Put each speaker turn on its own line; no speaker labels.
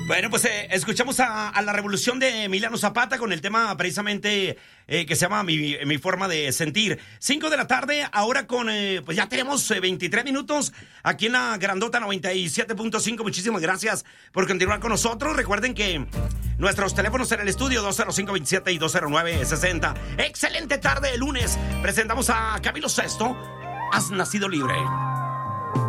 Bueno, pues escuchamos a la revolución de Emiliano Zapata con el tema precisamente que se llama mi forma de sentir. 5 de la tarde, ahora con, pues ya tenemos 23 minutos aquí en la Grandota 97.5. Muchísimas gracias por continuar con nosotros. Recuerden que nuestros teléfonos en el estudio 205-27 y 209-60. Excelente tarde de lunes. Presentamos a Camilo Sesto. Has nacido libre.